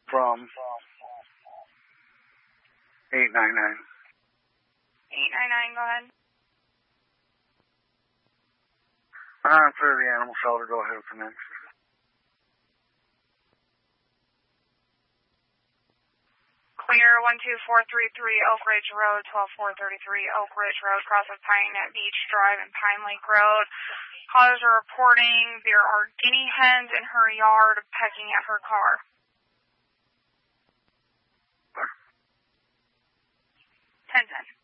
from 899. 899, go ahead. Clear the animal shelter. Go ahead with the next. Clear 12433 Oak Ridge Road, 12433 Oak Ridge Road, cross of Pine at Beach Drive and Pine Lake Road. Callers are reporting there are guinea hens in her yard pecking at her car. 1010.